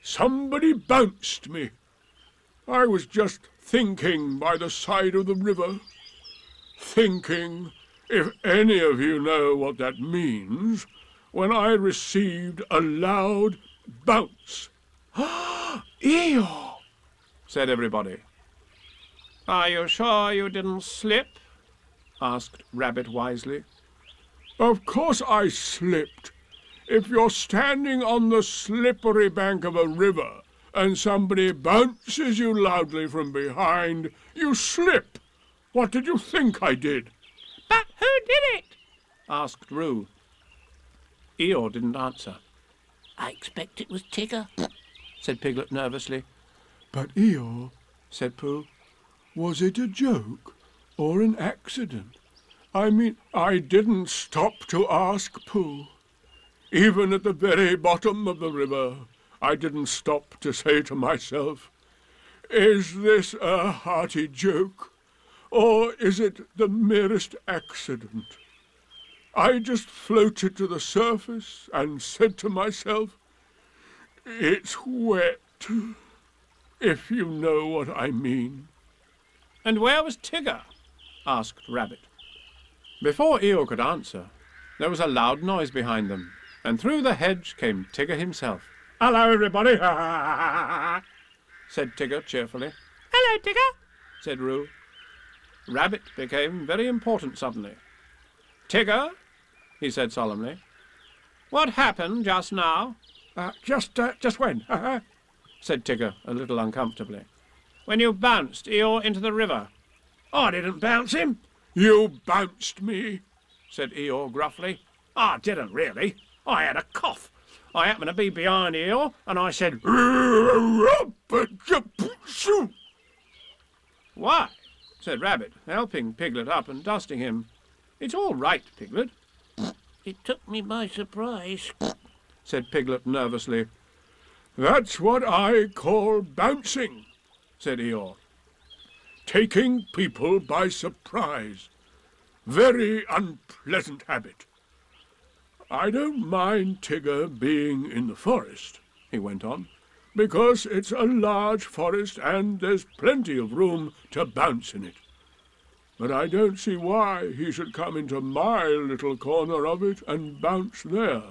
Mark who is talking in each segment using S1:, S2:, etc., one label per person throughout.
S1: Somebody bounced me. I was just thinking by the side of the river. Thinking, if any of you know what that means, when I received a loud bounce.
S2: Eeyore, said everybody. Are you sure you didn't slip? Asked Rabbit wisely.
S1: Of course I slipped. If you're standing on the slippery bank of a river and somebody bounces you loudly from behind, you slip. What did you think I did?
S2: But who did it? Asked Roo. Eeyore didn't answer.
S3: I expect it was Tigger,
S2: said Piglet nervously.
S1: But Eeyore, said Pooh, was it a joke or an accident? I mean, I didn't stop to ask, Pooh. Even at the very bottom of the river, I didn't stop to say to myself, is this a hearty joke, or is it the merest accident? I just floated to the surface and said to myself, it's wet, if you know what I mean.
S2: And where was Tigger? Asked Rabbit. Before Eeyore could answer, there was a loud noise behind them, and through the hedge came Tigger himself.
S1: Hello, everybody,
S2: said Tigger cheerfully.
S3: Hello, Tigger,
S2: said Roo. Rabbit became very important suddenly. Tigger, he said solemnly, what happened just now?
S1: Just when?
S2: said Tigger a little uncomfortably. When you bounced Eeyore into the river.
S1: I didn't bounce him. You bounced me,
S2: said Eeyore gruffly. I didn't really. I had a cough. I happened to be behind Eeyore, and I said, Why? Said Rabbit, helping Piglet up and dusting him. It's all right, Piglet.
S3: It took me by surprise,
S2: said Piglet nervously.
S1: That's what I call bouncing, said Eeyore. Taking people by surprise. Very unpleasant habit. I don't mind Tigger being in the forest, he went on, because it's a large forest and there's plenty of room to bounce in it. But I don't see why he should come into my little corner of it and bounce there.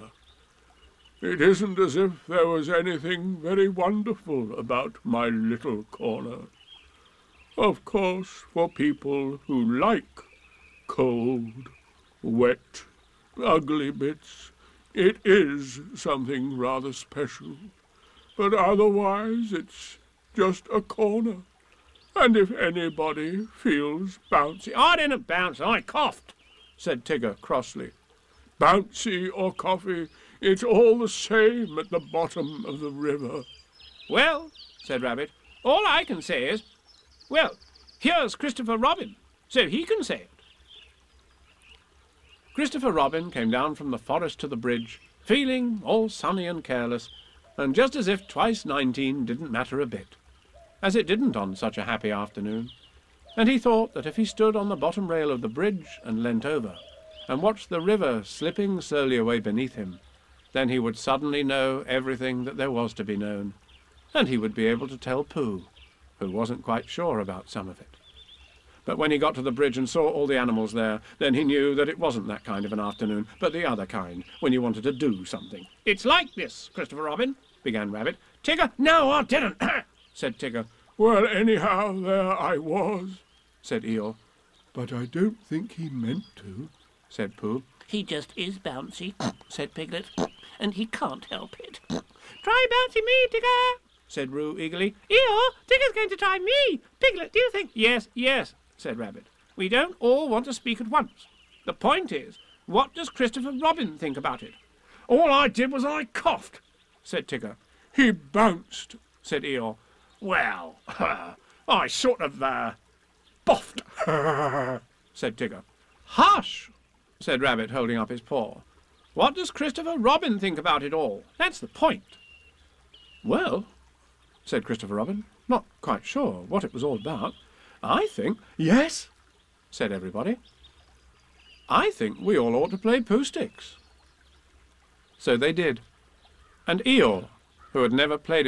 S1: It isn't as if there was anything very wonderful about my little corner. Of course, for people who like cold, wet, ugly bits, it is something rather special. But otherwise, it's just a corner. And if anybody feels bouncy...
S2: I didn't bounce, I coughed, said Tigger crossly.
S1: Bouncy or coffee, it's all the same at the bottom of the river.
S2: Well, said Rabbit, all I can say is, well, here's Christopher Robin, so he can say it. Christopher Robin came down from the forest to the bridge, feeling all sunny and careless, and just as if twice 19 didn't matter a bit, as it didn't on such a happy afternoon. And he thought that if he stood on the bottom rail of the bridge and leant over, and watched the river slipping slowly away beneath him, then he would suddenly know everything that there was to be known, and he would be able to tell Pooh, who wasn't quite sure about some of it. But when he got to the bridge and saw all the animals there, then he knew that it wasn't that kind of an afternoon, but the other kind, when you wanted to do something. It's like this, Christopher Robin, began Rabbit. Tigger, no, I didn't, said Tigger.
S1: Well, anyhow, there I was,
S2: said Eeyore.
S1: But I don't think he meant to,
S2: said Pooh.
S3: He just is bouncy, said Piglet, and he can't help it. Try bouncing me, Tigger,
S2: said Roo eagerly.
S3: Eeyore, Tigger's going to try me. Piglet, do you think...
S2: Yes, said Rabbit. We don't all want to speak at once. The point is, what does Christopher Robin think about it? All I did was I coughed, said Tigger.
S1: He bounced,
S2: said Eeyore. Well, I sort of, boffed, said Tigger. Hush, said Rabbit, holding up his paw. What does Christopher Robin think about it all? That's the point. Well, said Christopher Robin, not quite sure what it was all about. I think... Yes, said everybody. I think we all ought to play Pooh Sticks. So they did. And Eeyore, who had never played